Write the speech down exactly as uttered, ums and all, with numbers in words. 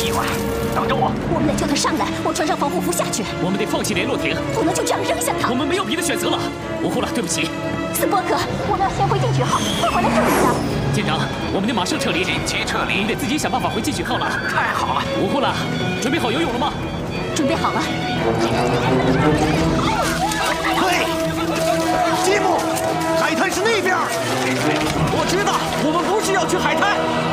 意外。等着我， 我们得叫他上来，我穿上防护服下去。 我们得放弃联络艇， 不能就这样扔下他。 我们没有别的选择了。乌呼啦，对不起。 斯波克，我们要先回进取号，再回来救你的。 舰长，我们得马上撤离， 紧急撤离。 你得自己想办法回进取号了。 太好了， 乌呼啦，准备好游泳了吗？ 准备好了。 嘿，吉姆，海滩是那边。 我知道，我们不是要去海滩。